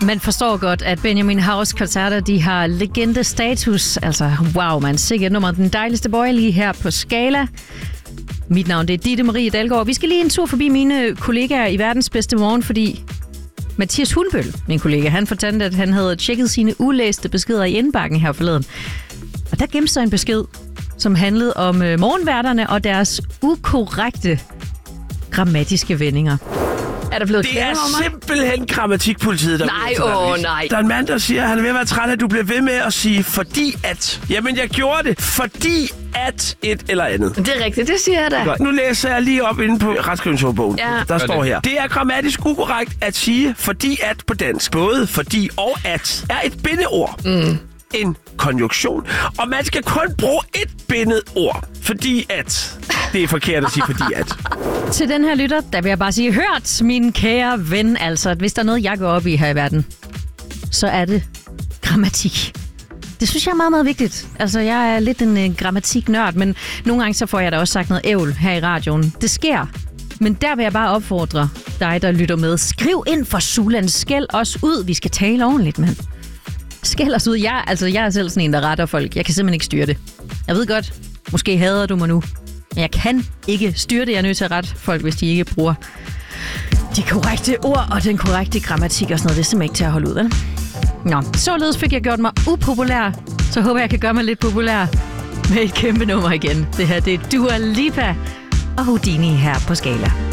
Man forstår godt, at Benjamin House-koncerter, de har legende-status. Altså, wow, man. Sikkert nummer den dejligste boy lige her på Skala. Mit navn det er Ditte Marie Dalgaard. Vi skal lige en tur forbi mine kollegaer i Verdens Bedste Morgen, fordi Mathias Hundbøl, min kollega, han fortalte, at han havde tjekket sine ulæste beskeder i indbakken her forleden. Og der gemte sig en besked, som handlede om morgenværterne og deres ukorrekte grammatiske vendinger. Er der blevet det er simpelthen grammatikpolitiet, der nej. Der er en mand, der siger, at han er ved at være træt af, at du bliver ved med at sige, fordi at. Jamen, jeg gjorde det, fordi at et eller andet. Det er rigtigt, det siger jeg da. Godt. Nu læser jeg lige op inde på retskrivningsordbogen. Ja. Der står her. Det er grammatisk ukorrekt at sige, fordi at på dansk. Både fordi og at er et bindeord. En konjunktion. Og man skal kun bruge et bindet ord. Fordi at. Det er forkert at sige fordi at. Til den her lytter, der vil jeg bare sige, hørt, min kære ven, altså, at hvis der er noget, jeg går op i her i verden, så er det grammatik. Det synes jeg er meget, meget vigtigt. Altså, jeg er lidt en grammatiknørd, men nogle gange så får jeg da også sagt noget ævl her i radioen. Det sker. Men der vil jeg bare opfordre dig, der lytter med. Skriv ind for Sulan. Skæld os ud. Vi skal tale ordentligt, mand. Skæld os ud. Jeg er selv sådan en, der retter folk. Jeg kan simpelthen ikke styre det. Jeg ved godt, måske hader du mig nu. Men jeg kan ikke styre det. Jeg er nødt til at rette folk, hvis de ikke bruger de korrekte ord og den korrekte grammatik og sådan noget. Det er simpelthen ikke til at holde ud, vel? Nå, således fik jeg gjort mig upopulær. Så håber jeg kan gøre mig lidt populær med et kæmpe nummer igen. Det her, det er Dua Lipa og Houdini her på Skala.